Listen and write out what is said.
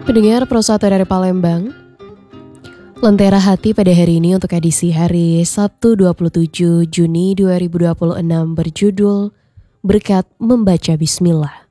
Pendengar Pro 1 dari Palembang, Lentera Hati pada hari ini untuk edisi hari Sabtu 27 Juni 2026 berjudul Berkat Membaca Bismillah.